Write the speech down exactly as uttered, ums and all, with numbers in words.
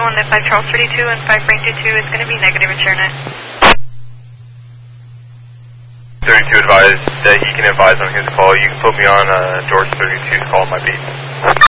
one that five Charles thirty-two and five Frank two-two is going to be negative return it. thirty-two advised that he can advise on his call. You can put me on uh, George thirty-two's call, my beat.